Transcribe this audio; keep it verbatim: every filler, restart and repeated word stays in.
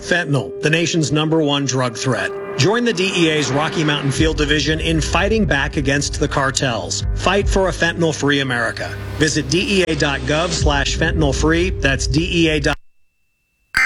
Fentanyl, the nation's number one drug threat. Join the D E A's Rocky Mountain Field Division in fighting back against the cartels. Fight for a fentanyl-free America. Visit D E A dot gov slash fentanyl free. That's D E A dot